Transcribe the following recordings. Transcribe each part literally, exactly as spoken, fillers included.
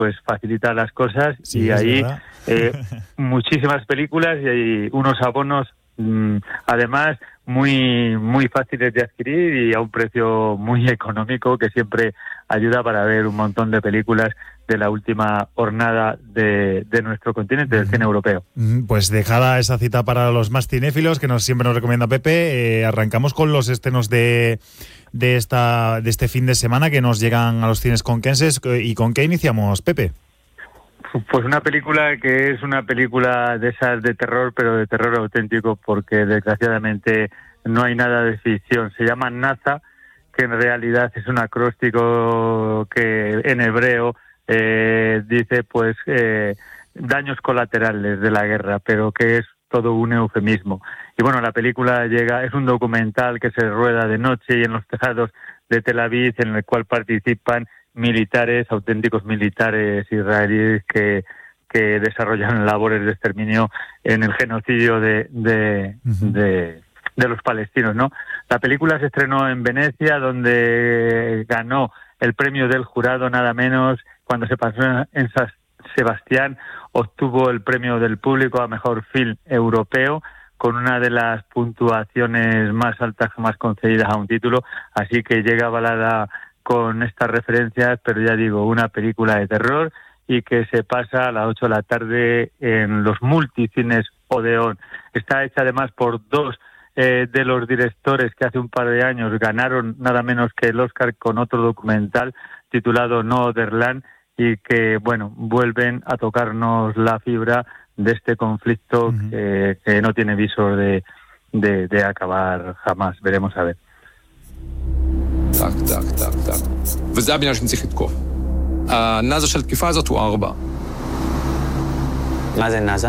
pues facilita las cosas, sí, y ahí eh, muchísimas películas y hay unos abonos mmm, además muy muy fáciles de adquirir y a un precio muy económico, que siempre ayuda para ver un montón de películas de la última jornada de, de nuestro continente, del cine europeo. Pues dejada esa cita para los más cinéfilos, que nos siempre nos recomienda Pepe, eh, arrancamos con los estrenos de, de, esta, de este fin de semana que nos llegan a los cines conquenses. ¿Y con qué iniciamos, Pepe? Pues una película que es una película de esas de terror, pero de terror auténtico, porque desgraciadamente no hay nada de ficción. Se llama Naza, que en realidad es un acróstico que en hebreo eh, dice pues eh, daños colaterales de la guerra, pero que es todo un eufemismo. Y bueno, la película llega, es un documental que se rueda de noche y en los tejados de Tel Aviv, en el cual participan militares, auténticos militares israelíes que, que desarrollan labores de exterminio en el genocidio de, de, uh-huh. de, de los palestinos, ¿no? La película se estrenó en Venecia, donde ganó el premio del jurado, nada menos. Cuando se pasó en San Sebastián, obtuvo el premio del público a mejor film europeo, con una de las puntuaciones más altas jamás concedidas a un título, así que llega avalada con estas referencias, pero ya digo, una película de terror y que se pasa a las ocho de la tarde en los multicines Odeón. Está hecha además por dos eh, de los directores que hace un par de años ganaron nada menos que el Oscar con otro documental titulado No Otherland, y que, bueno, vuelven a tocarnos la fibra de este conflicto uh-huh. que, que no tiene visor de, de, de acabar jamás. Veremos a ver. Так, так, так, так. וזה הבניין של ציחיתקוף. הנאזה של תקיפה הזאת הוא ארבע. מה זה נאזה?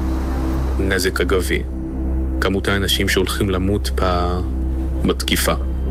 נזק אגבי. כמות האנשים שהולכים למות בתקיפה.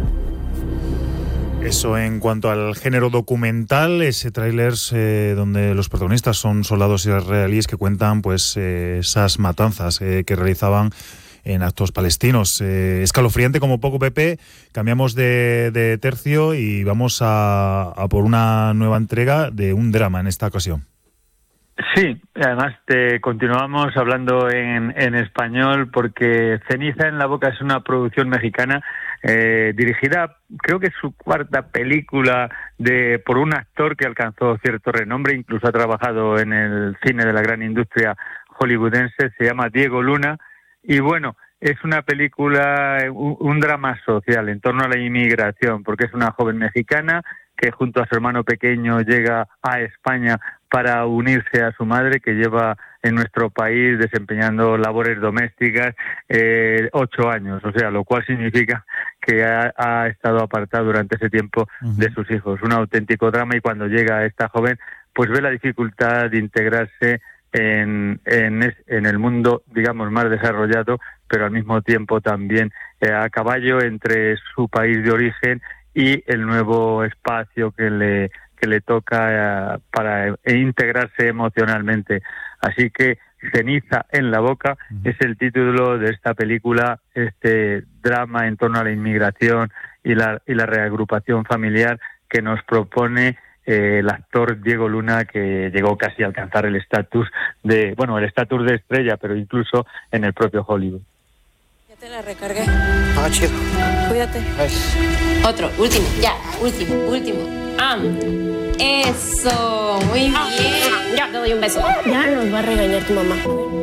Eso en cuanto al género documental, ese tráiler eh, donde los protagonistas son soldados israelíes que cuentan pues eh, esas matanzas eh, que realizaban en actos palestinos. Eh, escalofriante como poco, Pepe. Cambiamos de, de tercio y vamos a, a por una nueva entrega de un drama en esta ocasión. Sí, además te continuamos hablando en, en español, porque Ceniza en la boca es una producción mexicana eh, dirigida, creo que es su cuarta película, de por un actor que alcanzó cierto renombre, incluso ha trabajado en el cine de la gran industria hollywoodense. Se llama Diego Luna. Y bueno, es una película, un, un drama social en torno a la inmigración, porque es una joven mexicana que junto a su hermano pequeño llega a España para unirse a su madre, que lleva en nuestro país desempeñando labores domésticas eh, ocho años, o sea, lo cual significa que ha, ha estado apartado durante ese tiempo uh-huh. de sus hijos. Un auténtico drama, y cuando llega esta joven, pues ve la dificultad de integrarse En, en, en el mundo, digamos, más desarrollado, pero al mismo tiempo también eh, a caballo entre su país de origen y el nuevo espacio que le que le toca eh, para integrarse emocionalmente. Así que Ceniza en la boca uh-huh. es el título de esta película, este drama en torno a la inmigración y la y la reagrupación familiar que nos propone Eh, el actor Diego Luna, que llegó casi a alcanzar el estatus de, bueno, el estatus de estrella, pero incluso en el propio Hollywood. Ya te la recargué. Ah, chido. Cuídate. Pues. Otro, último, ya, último, último. Ah, eso, muy bien. Ya, te doy un beso. Ya nos va a regañar tu mamá.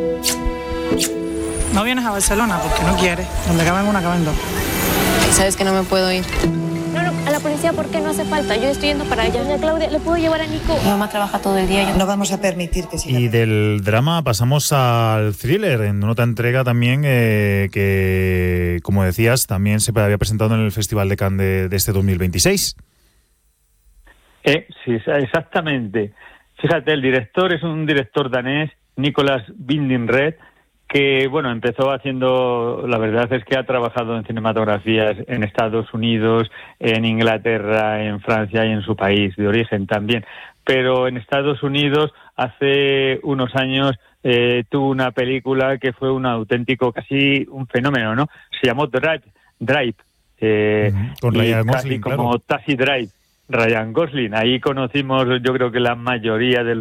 No vienes a Barcelona porque no quieres. Donde caben una, caben dos. Ay, sabes que no me puedo ir. No, no, a la policía, ¿por qué no hace falta? Yo estoy yendo para allá. Doña Claudia, ¿le puedo llevar a Nico? Mi mamá trabaja todo el día. Yo... No vamos a permitir que siga. Y del drama pasamos al thriller, en otra entrega también eh, que, como decías, también se había presentado en el Festival de Cannes de, de este dos mil veintiséis. Eh, sí, exactamente. Fíjate, el director es un director danés, Nicolas Winding Refn, que, bueno, empezó haciendo, la verdad es que ha trabajado en cinematografías en Estados Unidos, en Inglaterra, en Francia y en su país de origen también. Pero en Estados Unidos, hace unos años, eh, tuvo una película que fue un auténtico, casi un fenómeno, ¿no? Se llamó Drive, Drive eh, uh-huh. Con Ryan Gosling, casi como claro. Taxi Drive. Ryan Gosling. Ahí conocimos, yo creo que la mayoría de